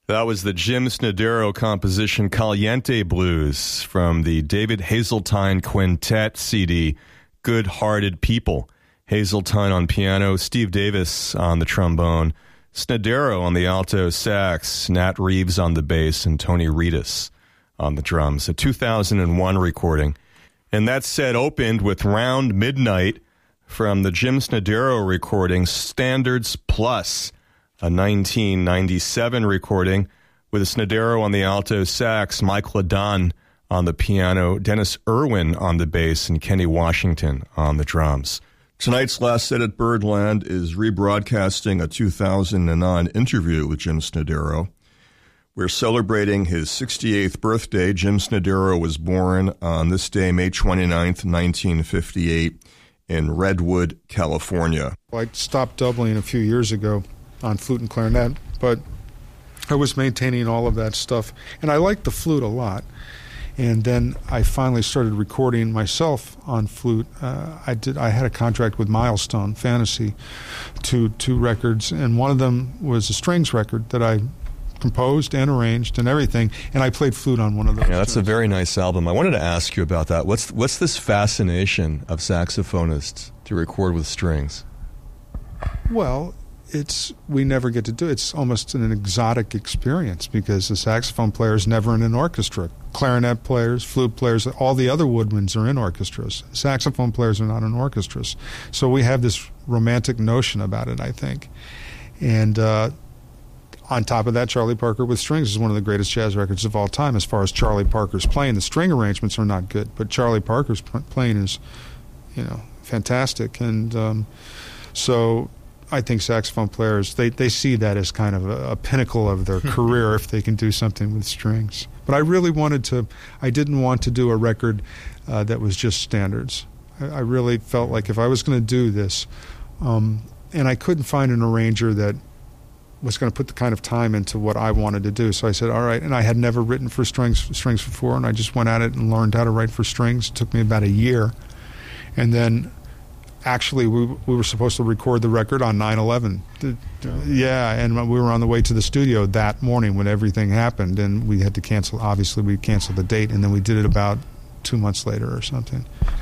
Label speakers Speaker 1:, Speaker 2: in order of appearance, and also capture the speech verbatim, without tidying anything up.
Speaker 1: That was the Jim Snodero composition Caliente Blues from the David Hazeltine Quintet C D, Good Hearted People. Hazeltine on piano, Steve Davis on the trombone, Snodero on the alto sax, Nat Reeves on the bass, and Tony Reedus on the drums. A two thousand one recording. And that set opened with Round Midnight from the Jim Snodero recording, Standards Plus, a nineteen ninety-seven recording with Snodero on the alto sax, Mike LaDon on the piano, Dennis Irwin on the bass, and Kenny Washington on the drums. Tonight's Last Set at Birdland is rebroadcasting a two thousand nine interview with Jim Snodero. We're celebrating his sixty-eighth birthday. Jim Snodero was born on this day, May twenty-ninth, nineteen fifty-eight, in Redwood, California.
Speaker 2: I stopped doubling a few years ago on flute and clarinet, but I was maintaining all of that stuff, and I liked the flute a lot. And then I finally started recording myself on flute. Uh, I did. I had a contract with Milestone Fantasy, two two records, and one of them was a strings record that I composed and arranged and everything, and I played flute on one of those.
Speaker 1: Yeah, that's
Speaker 2: tunes.
Speaker 1: A very nice album. I wanted to ask you about that. What's what's this fascination of saxophonists to record with strings?
Speaker 2: Well, it's we never get to do it. It's almost an exotic experience because the saxophone player is never in an orchestra. Clarinet players, flute players, all the other woodwinds are in orchestras. Saxophone players are not in orchestras. So we have this romantic notion about it, I think. And uh, on top of that, Charlie Parker with strings is one of the greatest jazz records of all time as far as Charlie Parker's playing. The string arrangements are not good, but Charlie Parker's playing is, you know, fantastic. And um, so I think saxophone players, they, they see that as kind of a, a pinnacle of their career if they can do something with strings. But I really wanted to, I didn't want to do a record uh, that was just standards. I, I really felt like if I was going to do this, um, and I couldn't find an arranger that was going to put the kind of time into what I wanted to do. So I said, all right, and I had never written for strings strings before, and I just went at it and learned how to write for strings. It took me about a year. And then actually we we were supposed to record the record on nine eleven. Yeah, and we were on the way to the studio that morning when everything happened, and we had to cancel. Obviously, we canceled the date, and then we did it about two months later or something.